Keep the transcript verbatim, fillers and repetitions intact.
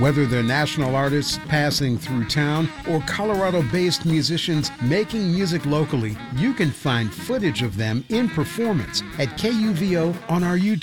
Whether they're national artists passing through town or Colorado-based musicians making music locally, you can find footage of them in performance at K U V O on our YouTube